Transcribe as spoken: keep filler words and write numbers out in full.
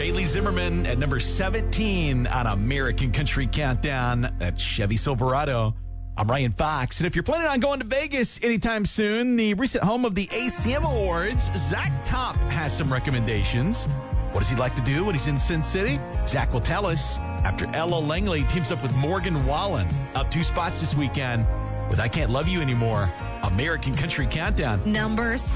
Bailey Zimmerman at number seventeen on American Country Countdown. That's Chevy Silverado. I'm Ryan Fox, and if you're planning on going to Vegas anytime soon, the recent home of the A C M Awards, Zach Top has some recommendations. What does he like to do when he's in Sin City? Zach will tell us after Ella Langley teams up with Morgan Wallen. Up two spots this weekend with I Can't Love You Anymore. American Country Countdown. Number